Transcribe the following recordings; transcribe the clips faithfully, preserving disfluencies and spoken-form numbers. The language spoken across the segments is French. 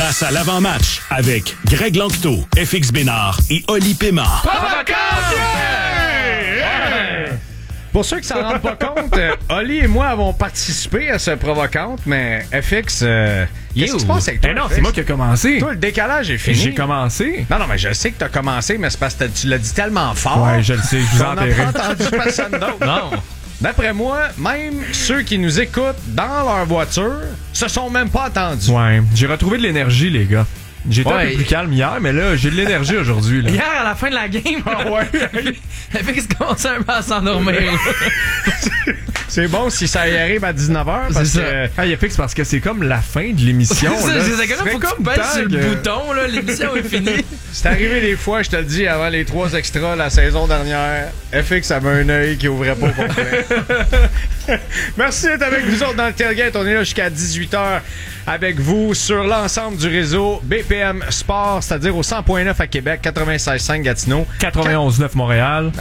Place à l'avant-match avec Greg Lanctot, F X Bénard et Oli Pema. Provocante! Pour ceux qui s'en rendent pas compte, euh, Oli et moi avons participé à ce Provocante, mais F X, euh, qu'est-ce qui se passe avec toi? Eh non, F X? c'est moi qui ai commencé. Toi, le décalage est fini. J'ai commencé. Non, non, mais je sais que t'as commencé, mais c'est parce que tu l'as dit tellement fort. Ouais, je le sais, je vous qu'on n'a enverrai. pas entendu personne d'autre. Non. D'après moi, même ceux qui nous écoutent dans leur voiture se sont même pas entendus. Ouais, j'ai retrouvé de l'énergie, les gars. J'étais Ouais. un peu plus calme hier, mais là, j'ai de l'énergie aujourd'hui. Là. Hier, à la fin de la game, F X commençait un peu à s'endormir. C'est bon si ça y arrive à dix-neuf heures. Parce C'est ça. que Ah, il F X parce que c'est comme la fin de l'émission. C'est ça, là. c'est ça, Ce serait faut que tu comme pèses temps sur le que- bouton, là, l'émission est finie. c'est arrivé des fois, je te le dis, avant les trois extras la saison dernière, F X avait un œil qui ouvrait pas au complet. Merci d'être avec nous autres dans le tailgate. On est là jusqu'à dix-huit heures avec vous sur l'ensemble du réseau B P M Sport, c'est-à-dire au cent point neuf à Québec, quatre-vingt-seize virgule cinq Gatineau. quatre-vingt-onze neuf Montréal.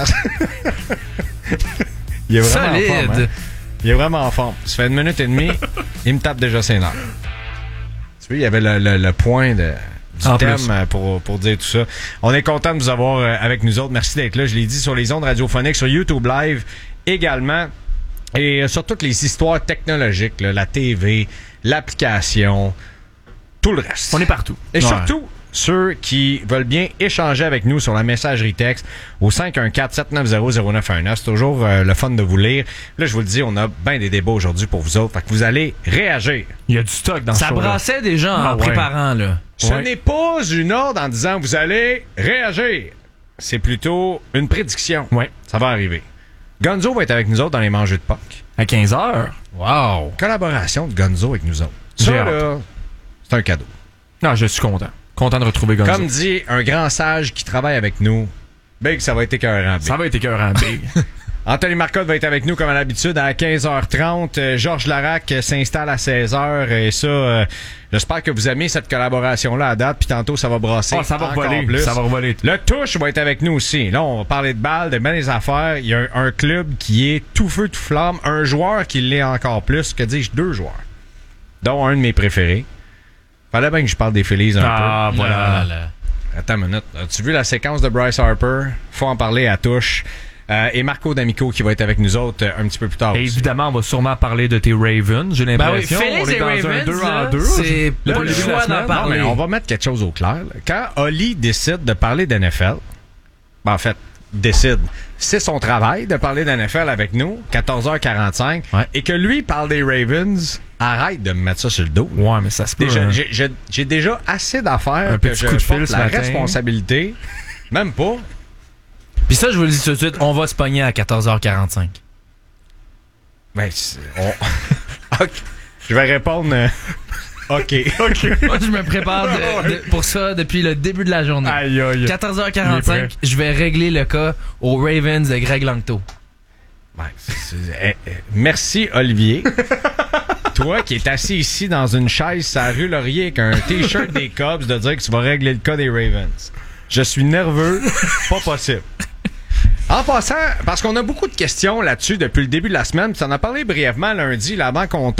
Il est vraiment Solide. en forme, hein? Il est vraiment en forme. Ça fait une minute et demie, il me tape déjà ses nerfs. Tu vois, il y avait le, le, le point de, du En thème plus. euh, pour, pour dire tout ça. On est content de vous avoir euh, avec nous autres. Merci d'être là. Je l'ai dit sur les ondes radiophoniques, sur YouTube Live également. Et euh, sur toutes les histoires technologiques, là, la T V, l'application, tout le reste. On est partout. Et Ouais. surtout, ceux qui veulent bien échanger avec nous sur la messagerie texte au cinq un quatre, sept neuf zéro, zéro neuf un neuf. C'est toujours euh, le fun de vous lire. Là, je vous le dis, on a bien des débats aujourd'hui pour vous autres. Fait que vous allez réagir. Il y a du stock dans ce Ça show-là. brassait déjà en Ah ouais. préparant, là. Ce Ouais. n'est pas une ordre en disant vous allez réagir. C'est plutôt une prédiction. Ouais. Ça va arriver. Gonzo va être avec nous autres dans les mangeux de Pâques. À quinze heures. Wow. Collaboration de Gonzo avec nous autres. Ça, J'ai hâte. là, c'est un cadeau. Non, je suis content. Content de retrouver Gonzo. Comme dit un grand sage qui travaille avec nous, Big, ça va être écœurant, Big. Ça va être écœurant, Big. Anthony Marcotte va être avec nous comme à l'habitude à quinze heures trente. Euh, Georges Larac euh, s'installe à seize heures. Et ça, euh, j'espère que vous aimez cette collaboration-là à date. Puis tantôt, ça va brasser Oh, ça va encore revoler. plus. Ça va revoler. Le touche va être avec nous aussi. Là, on va parler de balles, de bien des affaires. Il y a un, un club qui est tout feu, tout flamme. Un joueur qui l'est encore plus. Que dis-je? Deux joueurs. Dont un de mes préférés. Fallait bien que je parle des Phillies un Ah, voilà. Là, là. peu. Attends une minute. As-tu vu la séquence de Bryce Harper? Faut en parler à touche. Euh, et Marco D'Amico qui va être avec nous autres euh, un petit peu plus tard Et aussi. évidemment, on va sûrement parler de tes Ravens. J'ai Ben oui, l'impression. Phillies on est et dans Ravens, un deux là, en deux. c'est Le pas le début de la choix d'en semaine. Non, parler. mais on va mettre quelque chose au clair. là. Quand Oli décide de parler d'N F L, ben, en fait, décide, c'est son travail de parler d'N F L avec nous, quatorze heures quarante-cinq, Ouais. et que lui parle des Ravens, arrête de me mettre ça sur le dos. Ouais, mais ça se peut. Déjà, hein. j'ai, j'ai- j'ai déjà assez d'affaires Un que petit je coup de fil porte ce la matin. responsabilité. Même pas. Puis ça, je vous le dis tout de suite, on va se pogner à quatorze heures quarante-cinq. Ben, c'est- on- Ok. Je vais répondre. euh, OK. OK. Moi, je me prépare de- de- pour ça depuis le début de la journée. Aïe, aïe. quatorze heures Il est quarante-cinq, je vais régler le cas aux Ravens de Greg Lanctot. Ouais, c'est- c'est- eh, eh, merci, Olivier. Toi qui es assis ici dans une chaise sur la rue Laurier avec un T-shirt des Cubs de dire que tu vas régler le cas des Ravens. Je suis nerveux. Pas possible. En passant, parce qu'on a beaucoup de questions là-dessus depuis le début de la semaine, puis on en a parlé brièvement lundi, là, avant qu'on